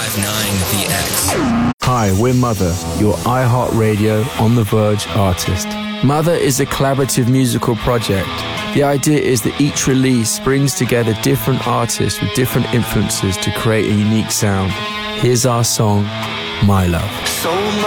The X. Hi, we're Mother, your iHeartRadio On The Verge artist. Mother is a collaborative musical project. The idea is that each release brings together different artists with different influences to create a unique sound. Here's our song, My Love. So